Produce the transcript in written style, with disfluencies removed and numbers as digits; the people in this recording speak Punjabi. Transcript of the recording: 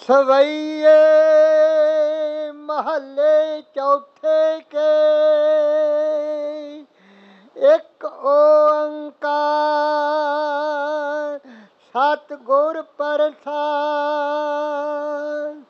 सवैये महल्ले चौथे के एक ओंकार सतगुर प्रसाद।